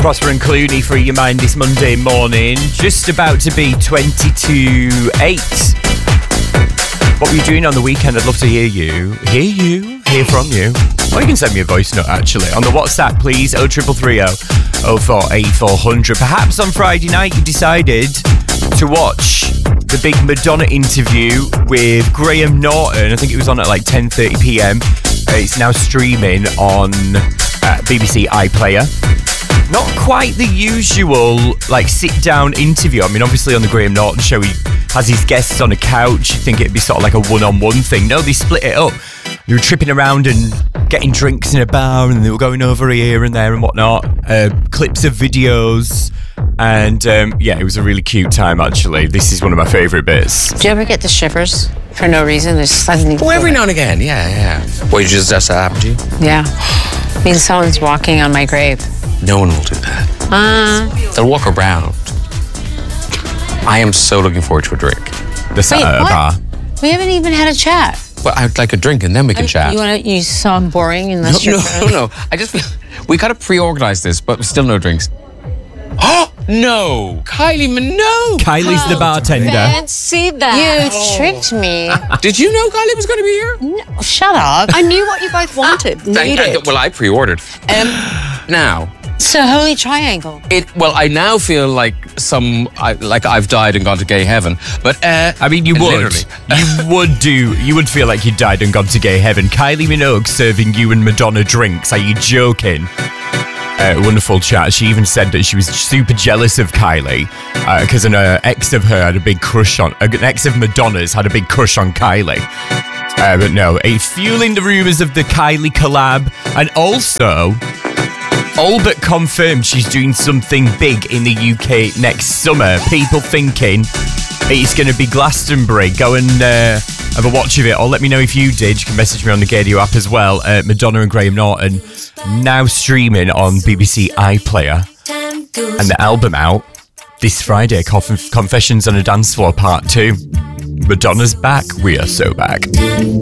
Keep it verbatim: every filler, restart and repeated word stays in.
Prosper and Clooney, Free Your Mind this Monday morning. Just about to be twenty-two eight. What were you doing on the weekend? I'd love to hear you. Hear you? Hear from you. Or you can send me a voice note, actually. On the WhatsApp, please. oh three three three oh oh four eight four hundred. Perhaps on Friday night you decided to watch the big Madonna interview with Graham Norton. I think it was on at like ten thirty p.m. Uh, it's now streaming on uh, B B C iPlayer. Not quite the usual, like, sit-down interview. I mean, obviously on the Graham Norton show, he has his guests on a couch. You think it'd be sort of like a one-on-one thing. No, they split it up. They were tripping around and getting drinks in a bar, and they were going over here and there and whatnot. Uh, clips of videos. And, um, yeah, it was a really cute time, actually. This is one of my favourite bits. Do you ever get the shivers for no reason? There's suddenly... Oh, every now and again, yeah, yeah. What, you just, that's that happened to you? Yeah. I mean, someone's walking on my grave. No one will do that. Uh, They'll walk around. I am so looking forward to a drink. The sat at a bar. We haven't even had a chat. Well, I'd like a drink and then we can I, chat. You want to? You sound boring unless no, you're. No, no, no. I just feel we gotta pre-organize this, but still no drinks. Oh no, Kylie Minogue. Kylie's Oh, the bartender. Fancy that. You Oh. tricked me. Did you know Kylie was going to be here? No, shut up. I knew what you both wanted. Thank Needed. I, well, I pre-ordered. Um, now. It's a holy triangle. It well, I now feel like some I, like I've died and gone to gay heaven. But uh, I mean, you would. literally. You would do. You would feel like you died and gone to gay heaven. Kylie Minogue serving you and Madonna drinks. Are you joking? Uh, wonderful chat. She even said that she was super jealous of Kylie because uh, an uh, ex of her had a big crush on. Uh, an ex of Madonna's had a big crush on Kylie. Uh, but no, it's fueling the rumours of the Kylie collab, and also. All but confirmed she's doing something big in the U K next summer. People thinking it's going to be Glastonbury. Go and uh, have a watch of it, or let me know if you did. You can message me on the Gadio app as well. Uh, Madonna and Graham Norton now streaming on B B C iPlayer. And the album out this Friday, Conf- Confessions on a Dance Floor Part two. Madonna's back. We are so back.